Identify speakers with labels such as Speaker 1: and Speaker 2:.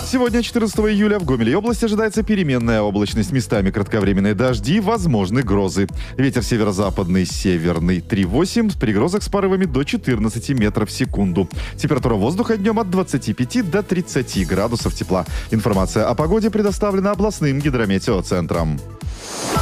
Speaker 1: Сегодня, 14 июля, в Гомеле и области ожидается переменная облачность. Местами кратковременные дожди, возможны грозы. Ветер северо-западный, северный 3,8, при грозах с порывами до 14 метров в секунду. Температура воздуха днем от 25 до 30 градусов тепла. Информация о погоде предоставлена областным гидрометеоцентром.